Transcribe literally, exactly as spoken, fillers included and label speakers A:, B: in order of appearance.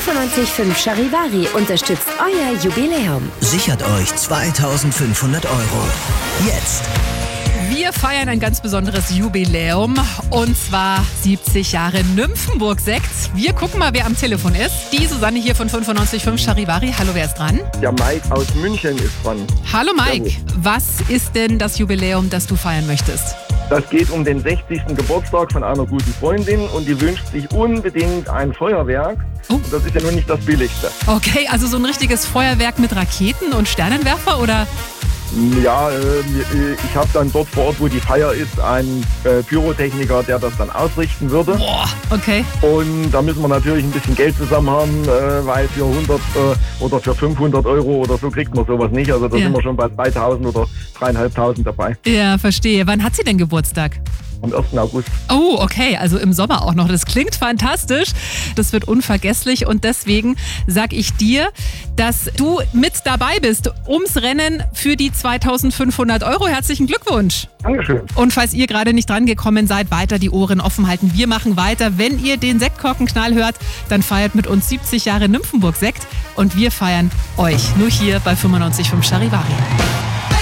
A: fünfundneunzig Komma fünf Charivari unterstützt euer Jubiläum.
B: Sichert euch zweitausendfünfhundert Euro. Jetzt!
C: Wir feiern ein ganz besonderes Jubiläum und zwar siebzig Jahre Nymphenburg-Sekt. Wir gucken mal, wer am Telefon ist. Die Susanne hier von fünfundneunzig Komma fünf Charivari. Hallo, wer ist dran?
D: Der Mike aus München ist dran.
C: Hallo Mike, was ist denn das Jubiläum, das du feiern möchtest?
D: Das geht um den sechzigsten Geburtstag von einer guten Freundin und die wünscht sich unbedingt ein Feuerwerk.
C: Oh.
D: Und das ist ja nun nicht das Billigste.
C: Okay, also so ein richtiges Feuerwerk mit Raketen und Sternenwerfer oder?
D: Ja, äh, ich habe dann dort vor Ort, wo die Feier ist, einen äh, Pyrotechniker, der das dann ausrichten würde.
C: Boah, okay.
D: Und da müssen wir natürlich ein bisschen Geld zusammen haben, äh, weil für hundert äh, oder für fünfhundert Euro oder so kriegt man sowas nicht. Also da
C: Ja.
D: sind wir schon bei zweitausend oder dreieinhalbtausend dabei.
C: Ja, verstehe. Wann hat sie denn Geburtstag?
D: Am ersten August.
C: Oh, okay, also im Sommer auch noch. Das klingt fantastisch. Das wird unvergesslich und deswegen sag ich dir, dass du mit dabei bist ums Rennen für die zweitausendfünfhundert Euro. Herzlichen Glückwunsch.
D: Dankeschön.
C: Und falls ihr gerade nicht dran gekommen seid, weiter die Ohren offen halten. Wir machen weiter. Wenn ihr den Sektkorkenknall hört, dann feiert mit uns siebzig Jahre Nymphenburg-Sekt und wir feiern euch. Nur hier bei fünfundneunzig Komma fünf Charivari.